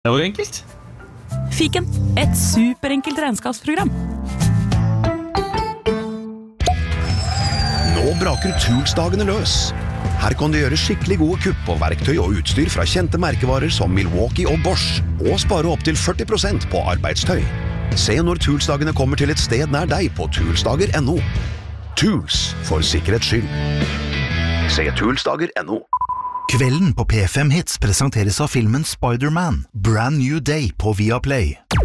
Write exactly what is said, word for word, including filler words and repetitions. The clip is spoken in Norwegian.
Det var enkelt. Fiken, et superenkelt regnskapsprogram. Nå braker Tools-dagene løs. Her kan du gjøre skikkelig gode kupp på verktøy og utstyr fra kjente merkevarer som Milwaukee og Bosch, og spare opp til førti prosent på arbeidstøy. Se når Tools-dagene kommer til et sted nær deg på toolsdager punktum no. Tools, for sikkerhets skyld. Se toolsdager punktum no. Kvelden på P fem Hits presenteres av filmen Spider-Man, Brand New Day på Viaplay.